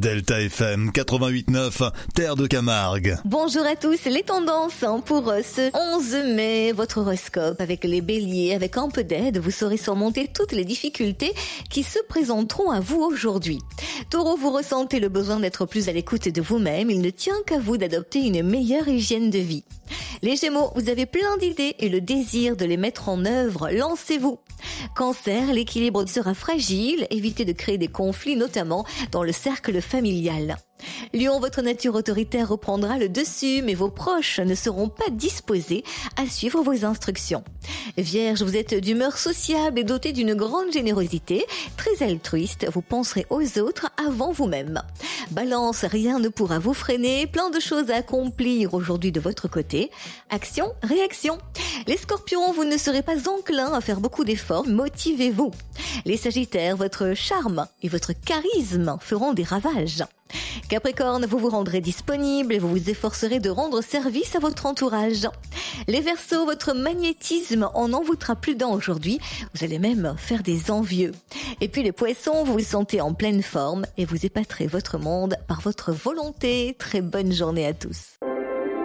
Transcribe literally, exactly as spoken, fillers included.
Delta F M quatre-vingt-huit neuf, Terre de Camargue. Bonjour à tous, les tendances hein, pour ce onze mai, votre horoscope avec les béliers, avec un peu d'aide, vous saurez surmonter toutes les difficultés qui se présenteront à vous aujourd'hui. Taureau, vous ressentez le besoin d'être plus à l'écoute de vous-même, il ne tient qu'à vous d'adopter une meilleure hygiène de vie. Les Gémeaux, vous avez plein d'idées et le désir de les mettre en œuvre, lancez-vous. Cancer, l'équilibre sera fragile, évitez de créer des conflits, notamment dans le cercle familial. Lion, votre nature autoritaire reprendra le dessus, mais vos proches ne seront pas disposés à suivre vos instructions. Vierge, vous êtes d'humeur sociable et doté d'une grande générosité, très altruiste, vous penserez aux autres avant vous-même. Balance, rien ne pourra vous freiner, plein de choses à accomplir aujourd'hui de votre côté. Action, réaction. Les Scorpions, vous ne serez pas enclins à faire beaucoup d'efforts, motivez-vous. Les Sagittaires, votre charme et votre charisme feront des ravages. Capricorne, vous vous rendrez disponible et vous vous efforcerez de rendre service à votre entourage. Les Verseaux, votre magnétisme en envoûtera plus d'un aujourd'hui, vous allez même faire des envieux. Et puis les Poissons, vous vous sentez en pleine forme et vous épaterez votre monde par votre volonté. Très bonne journée à tous.